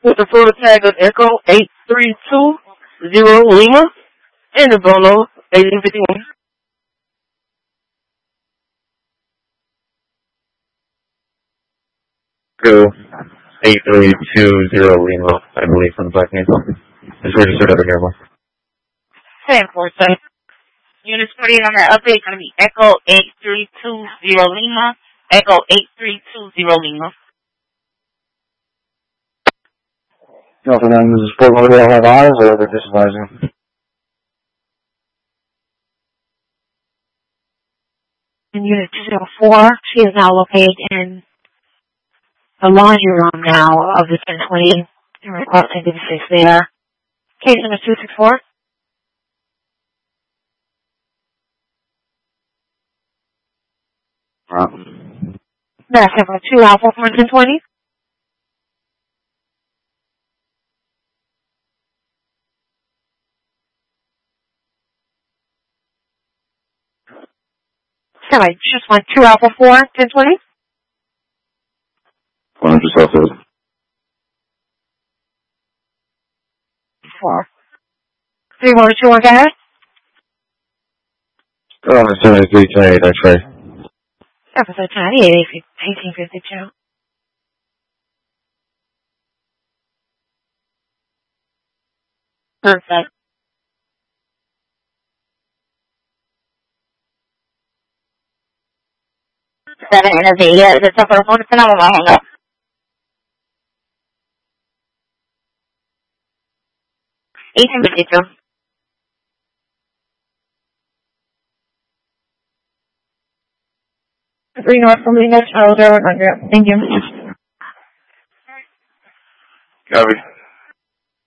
with the photo tag of Echo 8320 Lima and the Bono 1851. Echo 8320 Lima, I believe, from Black Maple. It's registered over here. 10-4, Units 48 on that update is going to be Echo 8320 Lima, Echo 8320 Lima. Also known as the sport motor will have eyes or they're just advising. In Unit 204, she is now located in the laundry room now of the 1020 and requesting to be placed there. Case number 264. That's number 2 Alpha 1020. Sorry, just want 2 Alpha 4 1020. Just off those. 4. 3121, go ahead. It's 7328, X-ray. Episode 98, 1852. Perfect. Seven Innovative, it's up on the phone, it's another one, hang up. $18.52. 3 North from the next Charles Road, 100. Thank you. Copy.